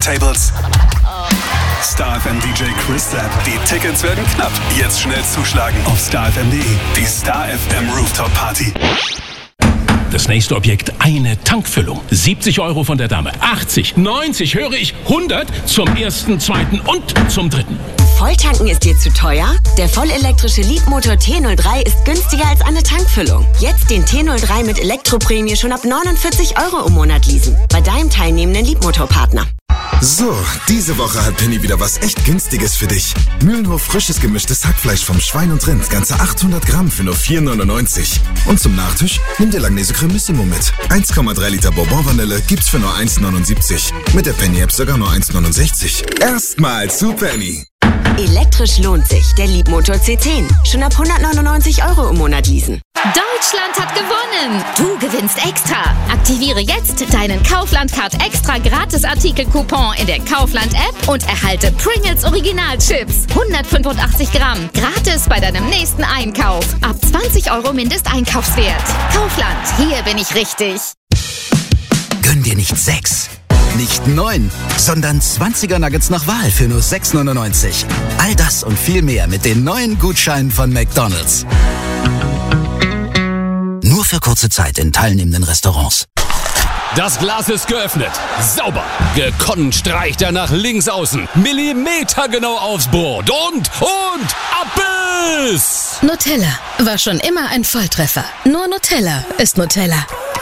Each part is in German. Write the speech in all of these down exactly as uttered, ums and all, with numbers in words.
Turntables. Star F M D J Chris Sapp. Die Tickets werden knapp. Jetzt schnell zuschlagen auf star f m punkt de. Die Star F M Rooftop Party. Das nächste Objekt, eine Tankfüllung. siebzig Euro von der Dame. achtzig, neunzig, höre ich, hundert zum ersten, zweiten und zum dritten. Volltanken ist dir zu teuer? Der vollelektrische Leapmotor T null drei ist günstiger als eine Tankfüllung. Jetzt den T null drei mit Elektroprämie schon ab neunundvierzig Euro im Monat leasen. Bei deinem teilnehmenden Leapmotor-Partner. So, diese Woche hat Penny wieder was echt Günstiges für dich. Mühlenhof frisches gemischtes Hackfleisch vom Schwein und Rind, ganze achthundert Gramm für nur vier neunundneunzig. Und zum Nachtisch nimm dir Langnese Cremissimo mit. eins Komma drei Liter Bourbon Vanille gibt's für nur eins neunundsiebzig. Mit der Penny-App sogar nur eins neunundsechzig. Erstmal zu Penny. Elektrisch lohnt sich. Der Leapmotor C zehn. Schon ab hundertneunundneunzig Euro im Monat leasen. Deutschland hat gewonnen! Du gewinnst extra! Aktiviere jetzt deinen Kaufland-Card Extra Gratis-Artikel-Coupon in der Kaufland-App und erhalte Pringles Original-Chips. hundertfünfundachtzig Gramm. Gratis bei deinem nächsten Einkauf. Ab zwanzig Euro Mindesteinkaufswert. Kaufland, hier bin ich richtig. Gönn dir nicht sechs, nicht neun, sondern zwanziger Nuggets nach Wahl für nur sechs neunundneunzig. All das und viel mehr mit den neuen Gutscheinen von McDonald's. Nur für kurze Zeit in teilnehmenden Restaurants. Das Glas ist geöffnet. Sauber. Gekonnt streicht er nach links außen. Millimetergenau aufs Board. Und, und, Abbiss! Nutella war schon immer ein Volltreffer. Nur Nutella ist Nutella.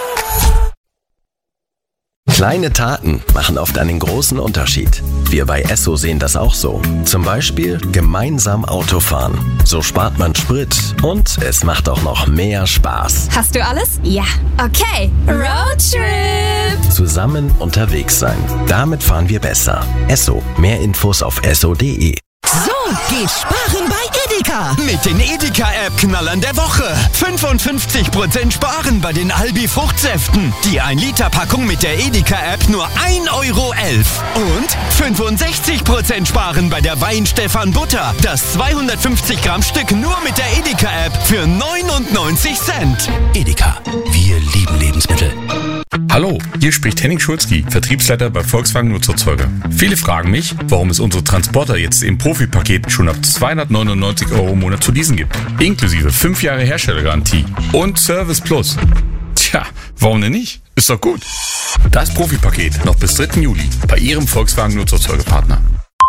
Kleine Taten machen oft einen großen Unterschied. Wir bei Esso sehen das auch so. Zum Beispiel gemeinsam Auto fahren. So spart man Sprit und es macht auch noch mehr Spaß. Hast du alles? Ja. Okay. Roadtrip! Zusammen unterwegs sein. Damit fahren wir besser. Esso. Mehr Infos auf esso punkt de. So geht Sparen bei Edeka. Mit den Edeka-App-Knallern der Woche. fünfundfünfzig Prozent Sparen bei den Albi-Fruchtsäften. Die ein Liter Packung mit der Edeka-App nur ein Euro elf. Und fünfundsechzig Prozent Sparen bei der Weinstefan Butter. Das zweihundertfünfzig Gramm Stück nur mit der Edeka-App für neunundneunzig Cent. Edeka. Wir lieben Lebensmittel. Hallo, hier spricht Henning Schulzky, Vertriebsleiter bei Volkswagen Nutzerzeuger. Viele fragen mich, warum es unsere Transporter jetzt im Profi-Paket schon ab zweihundertneunundneunzig Euro im Monat zu leasen gibt. Inklusive fünf Jahre Herstellergarantie und Service Plus. Tja, warum denn nicht? Ist doch gut. Das Profi-Paket noch bis dritten Juli bei Ihrem Volkswagen Nutzerzeugerpartner.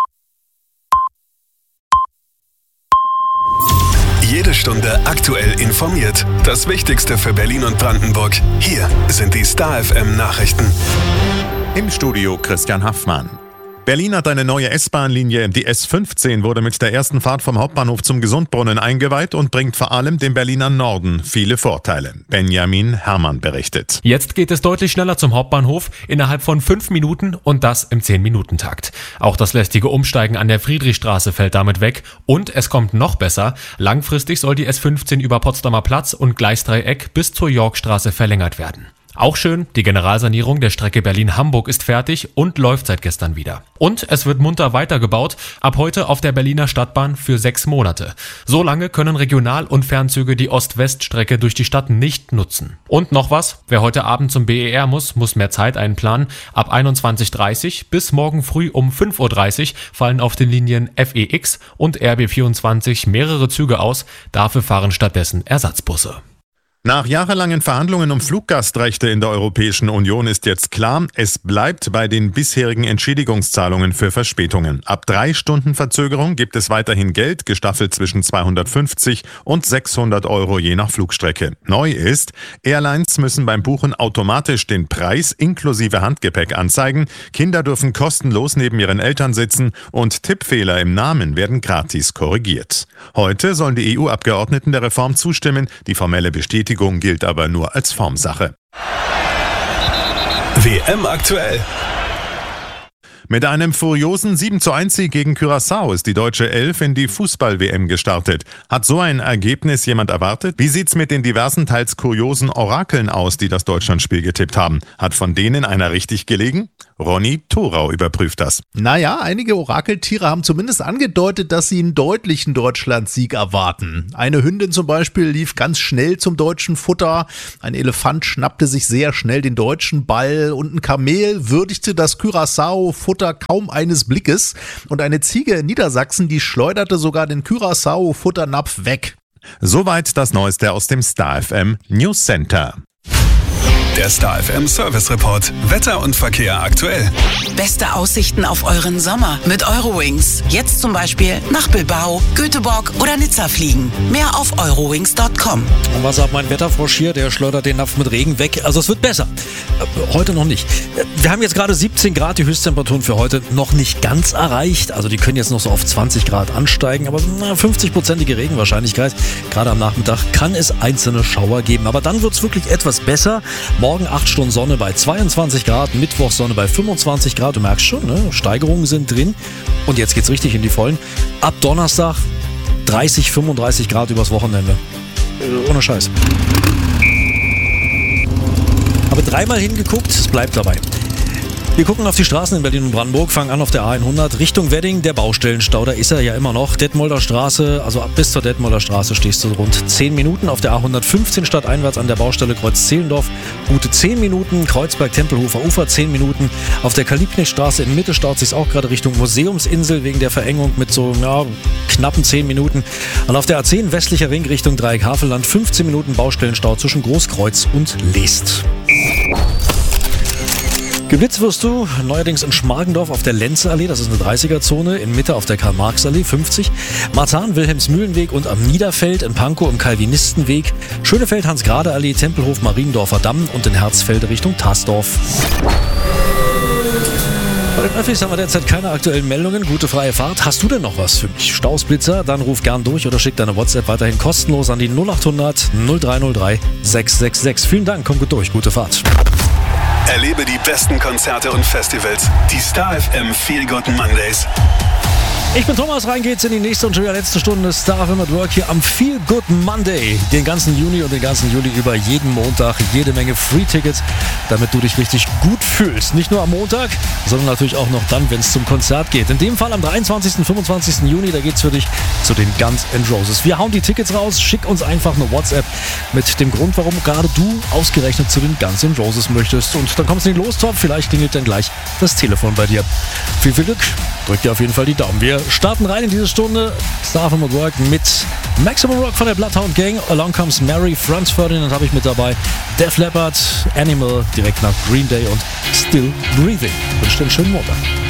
Jede Stunde aktuell informiert. Das Wichtigste für Berlin und Brandenburg. Hier sind die Star F M Nachrichten. Im Studio Christian Haffmann. Berlin hat eine neue S-Bahn-Linie. Die S fünfzehn wurde mit der ersten Fahrt vom Hauptbahnhof zum Gesundbrunnen eingeweiht und bringt vor allem dem Berliner Norden viele Vorteile. Benjamin Herrmann berichtet. Jetzt geht es deutlich schneller zum Hauptbahnhof, innerhalb von fünf Minuten und das im zehn-Minuten-Takt. Auch das lästige Umsteigen an der Friedrichstraße fällt damit weg und es kommt noch besser. Langfristig soll die S fünfzehn über Potsdamer Platz und Gleisdreieck bis zur Yorkstraße verlängert werden. Auch schön, die Generalsanierung der Strecke Berlin-Hamburg ist fertig und läuft seit gestern wieder. Und es wird munter weitergebaut, ab heute auf der Berliner Stadtbahn für sechs Monate. So lange können Regional- und Fernzüge die Ost-West-Strecke durch die Stadt nicht nutzen. Und noch was, wer heute Abend zum B E R muss, muss mehr Zeit einplanen. Ab einundzwanzig Uhr dreißig bis morgen früh um fünf Uhr dreißig fallen auf den Linien F E X und R B vierundzwanzig mehrere Züge aus, dafür fahren stattdessen Ersatzbusse. Nach jahrelangen Verhandlungen um Fluggastrechte in der Europäischen Union ist jetzt klar, es bleibt bei den bisherigen Entschädigungszahlungen für Verspätungen. Ab drei Stunden Verzögerung gibt es weiterhin Geld, gestaffelt zwischen zweihundertfünfzig und sechshundert Euro je nach Flugstrecke. Neu ist, Airlines müssen beim Buchen automatisch den Preis inklusive Handgepäck anzeigen, Kinder dürfen kostenlos neben ihren Eltern sitzen und Tippfehler im Namen werden gratis korrigiert. Heute sollen die E U-Abgeordneten der Reform zustimmen, die formelle Bestätigung gilt aber nur als Formsache. W M aktuell. Mit einem furiosen sieben zu eins Sieg gegen Curaçao ist die deutsche Elf in die Fußball-W M gestartet. Hat so ein Ergebnis jemand erwartet? Wie sieht's mit den diversen, teils kuriosen Orakeln aus, die das Deutschlandspiel getippt haben? Hat von denen einer richtig gelegen? Ronny Thorau überprüft das. Naja, einige Orakeltiere haben zumindest angedeutet, dass sie einen deutlichen Deutschlandsieg erwarten. Eine Hündin zum Beispiel lief ganz schnell zum deutschen Futter, ein Elefant schnappte sich sehr schnell den deutschen Ball und ein Kamel würdigte das Curaçao-Futter kaum eines Blickes und eine Ziege in Niedersachsen, die schleuderte sogar den Curaçao-Futternapf weg. Soweit das Neueste aus dem Star F M News Center. Der Star F M Service Report. Wetter und Verkehr aktuell. Beste Aussichten auf euren Sommer mit Eurowings. Jetzt zum Beispiel nach Bilbao, Göteborg oder Nizza fliegen. Mehr auf eurowings punkt com. Und was sagt mein Wetterfrosch hier? Der schleudert den Napf mit Regen weg. Also es wird besser. Heute noch nicht. Wir haben jetzt gerade siebzehn Grad, die Höchsttemperaturen für heute noch nicht ganz erreicht. Also die können jetzt noch so auf zwanzig Grad ansteigen. Aber fünfzig-prozentige Regenwahrscheinlichkeit. Gerade am Nachmittag kann es einzelne Schauer geben. Aber dann wird es wirklich etwas besser. Morgen acht Stunden Sonne bei zweiundzwanzig Grad, Mittwoch Sonne bei fünfundzwanzig Grad. Du merkst schon, ne? Steigerungen sind drin. Und jetzt geht's richtig in die Vollen. Ab Donnerstag dreißig, fünfunddreißig Grad übers Wochenende. Äh, ohne Scheiß. Habe dreimal hingeguckt, es bleibt dabei. Wir gucken auf die Straßen in Berlin und Brandenburg, fangen an auf der A hundert, Richtung Wedding, der Baustellenstau, da ist er ja immer noch. Detmolder Straße, also ab bis zur Detmolder Straße stehst du rund zehn Minuten. Auf der A hundertfünfzehn stadteinwärts an der Baustelle Kreuz-Zehlendorf, gute zehn Minuten. Kreuzberg-Tempelhofer Ufer zehn Minuten. Auf der Kalibknechtstraße in Mitte staut sich auch gerade Richtung Museumsinsel wegen der Verengung mit so ja, knappen zehn Minuten. Und auf der A zehn westlicher Ring Richtung Dreieck-Havelland fünfzehn Minuten Baustellenstau zwischen Großkreuz und Leest. Geblitzt wirst du neuerdings in Schmargendorf auf der Lenzeallee, das ist eine dreißiger-Zone, in Mitte auf der Karl-Marx-Allee fünfzig, Marzahn, Wilhelmsmühlenweg und am Niederfeld, in Pankow im Calvinistenweg, Schönefeld, Hans-Grade-Allee, Tempelhof, Mariendorfer Damm und in Herzfelde Richtung Tasdorf. Bei den Öffis haben wir derzeit keine aktuellen Meldungen. Gute freie Fahrt. Hast du denn noch was für mich? Stausblitzer? Dann ruf gern durch oder schick deine WhatsApp weiterhin kostenlos an die null acht hundert null drei null drei sechs sechs sechs. Vielen Dank, komm gut durch. Gute Fahrt. Erlebe die besten Konzerte und Festivals. Die Star F M Feel Good Mondays. Ich bin Thomas, rein geht's in die nächste und schon wieder letzte Stunde Star F M at Work hier am Feel Good Monday. Den ganzen Juni und den ganzen Juli über jeden Montag jede Menge Free-Tickets, damit du dich richtig gut fühlst. Nicht nur am Montag, sondern natürlich auch noch dann, wenn es zum Konzert geht. In dem Fall am dreiundzwanzigsten und fünfundzwanzigsten Juni, da geht's für dich zu den Guns N' Roses. Wir hauen die Tickets raus, schick uns einfach eine WhatsApp mit dem Grund, warum gerade du ausgerechnet zu den Guns N' Roses möchtest. Und dann kommst du in den Lostopf, vielleicht klingelt dann gleich das Telefon bei dir. Viel, viel Glück, drück dir auf jeden Fall die Daumen. Wir starten rein in diese Stunde Star F M at Work mit Maximum Rock von der Bloodhound Gang. Along Comes Mary, Franz Ferdinand habe ich mit dabei. Def Leppard, Animal, direkt nach Green Day und Still Breathing. Wünsche dir einen schönen Montag.